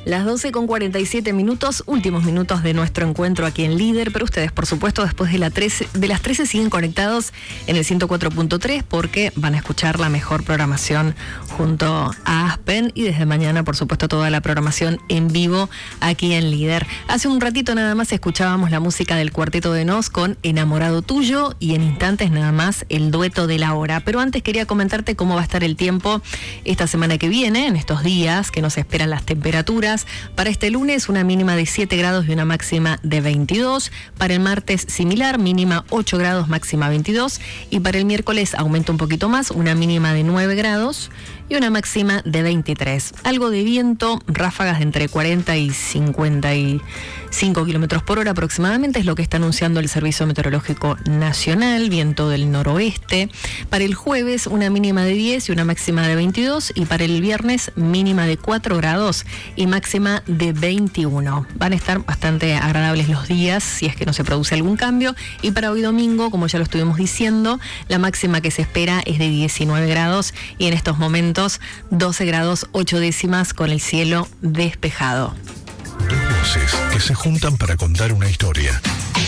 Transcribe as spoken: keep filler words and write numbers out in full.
Las doce con cuarenta y siete minutos, últimos minutos de nuestro encuentro aquí en Líder, pero ustedes, por supuesto, después de, la trece, de las trece siguen conectados en el ciento cuatro punto tres porque van a escuchar la mejor programación junto a Aspen y desde mañana, por supuesto, toda la programación en vivo aquí en Líder. Hace un ratito nada más escuchábamos la música del Cuarteto de Nos con Enamorado Tuyo y en instantes nada más el dueto de la hora. Pero antes quería comentarte cómo va a estar el tiempo esta semana que viene, en estos días que nos esperan las temperaturas. Para este lunes una mínima de siete grados y una máxima de veintidós. Para el martes similar, mínima ocho grados, máxima veintidós. Y para el miércoles aumenta un poquito más, una mínima de nueve grados y una máxima de veintitrés. Algo de viento, ráfagas de entre cuarenta y cincuenta y cinco kilómetros por hora aproximadamente, es lo que está anunciando el Servicio Meteorológico Nacional, viento del noroeste. Para el jueves una mínima de diez y una máxima de veintidós. Y para el viernes mínima de cuatro grados y máxima de veintiuno. Van a estar bastante agradables los días si es que no se produce algún cambio. Y para hoy domingo, como ya lo estuvimos diciendo, la máxima que se espera es de diecinueve grados y en estos momentos doce grados ocho décimas con el cielo despejado. Dos voces que se juntan para contar una historia.